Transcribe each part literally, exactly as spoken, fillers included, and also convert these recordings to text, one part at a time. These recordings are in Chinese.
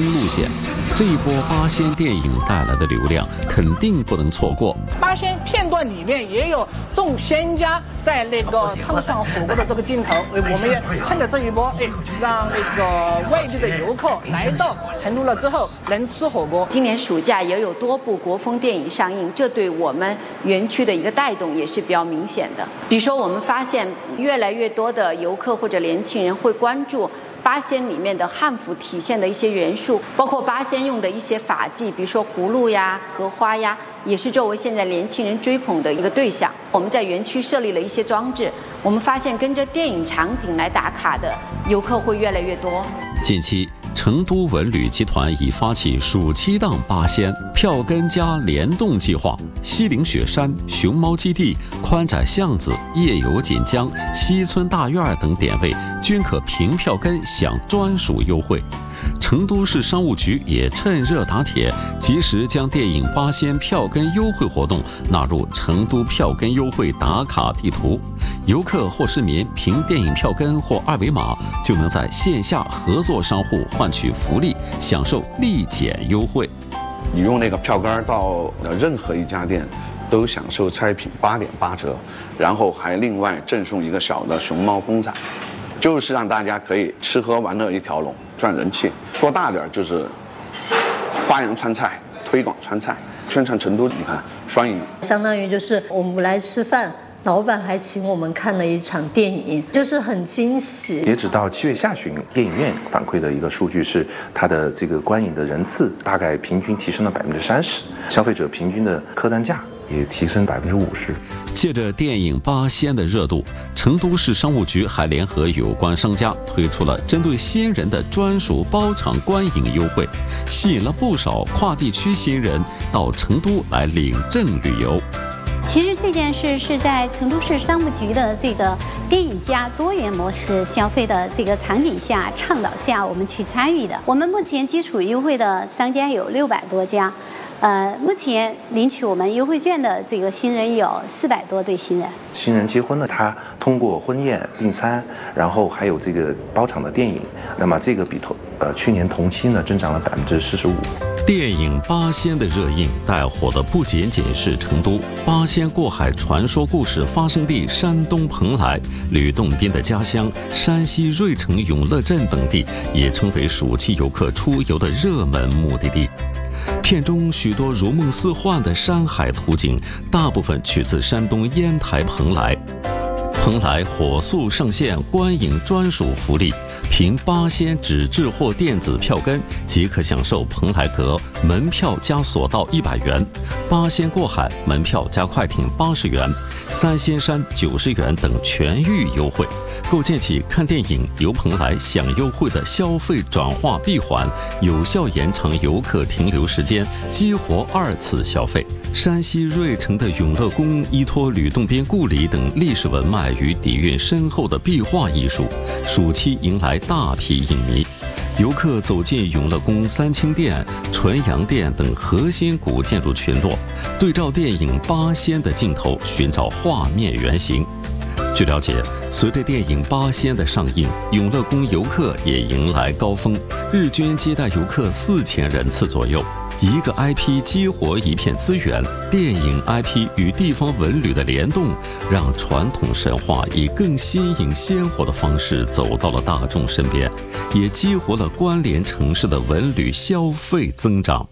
路线。这一波八仙电影带来的流量肯定不能错过。 八仙片段里面也有众仙家在那个汤涮火锅的这个镜头，我们也趁着这一波，哎，让那个外地的游客来到成都了之后能吃火锅。 今年暑假也有多部国风电影上映，这对我们园区的一个带动也是比较明显的。比如说，我们发现越来越多的游客或者年轻人会关注八仙里面的汉服体现的一些元素，包括八仙用的一些法器，比如说葫芦呀、荷花呀，也是作为现在年轻人追捧的一个对象。我们在园区设立了一些装置，我们发现跟着电影场景来打卡的游客会越来越多。 近期，成都文旅集团已发起暑期档八仙票根加联动计划，西岭雪山、熊猫基地、宽窄巷子、夜游锦江、西村大院等点位均可凭票根享专属优惠。成都市商务局也趁热打铁，及时将电影八仙票根优惠活动纳入成都票根优惠打卡地图。游客或市民凭电影票根或二维码，就能在线下合作商户换取福利，享受立减优惠。 你用那个票根到任何一家店，都享受拆品八点八折，然后还另外赠送一个小的熊猫公仔，就是让大家可以吃喝玩乐一条龙，赚人气。说大点就是发扬川菜，推广川菜，宣传成都。你看双赢， 相当于就是我们来吃饭，老板还请我们看了一场电影，就是很惊喜。 截止到七月下旬，电影院反馈的一个数据是，它的这个观影的人次大概平均提升了百分之三十，消费者平均的客单价也提升百分之五十。 借着电影八仙的热度，成都市商务局还联合有关商家推出了针对新人的专属包场观影优惠，吸引了不少跨地区新人到成都来领证旅游。 其实这件事是在成都市商务局的这个电影加多元模式消费的这个场景下倡导下，我们去参与的。我们目前基础优惠的商家有六百多家，呃，目前领取我们优惠券的这个新人有四百多对新人。 新人结婚呢，他通过婚宴订餐，然后还有这个包场的电影，那么这个比同呃去年同期呢增长了百分之四十五。 电影八仙的热映带火的不仅仅是成都，八仙过海传说故事发生地山东蓬莱、吕洞宾的家乡山西芮城永乐镇等地，也成为暑期游客出游的热门目的地。片中许多如梦似幻的山海图景，大部分取自山东烟台蓬莱。蓬莱火速上线观影专属福利，凭八仙纸质或电子票根即可享受蓬莱阁门票加索道一百元，八仙过海门票加快艇八十元，三仙山九十元等全域优惠，构建起看电影游蓬莱享优惠的消费转化闭环，有效延长游客停留时间，激活二次消费。山西芮城的永乐宫依托吕洞宾故里等历史文脉与底蕴深厚的壁画艺术，暑期迎来大批影迷。游客走进永乐宫三清殿、纯阳殿等核心古建筑群落，对照电影八仙的镜头，寻找画面原型。据了解，随着电影八仙的上映，永乐宫游客也迎来高峰，日均接待游客四千人次左右。一个 I P 激活一片资源，电影 I P 与地方文旅的联动，让传统神话以更新颖鲜活的方式走到了大众身边，也激活了关联城市的文旅消费增长。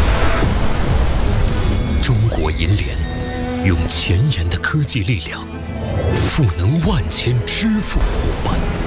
中国银联用前沿的科技力量，赋能万千支付伙伴。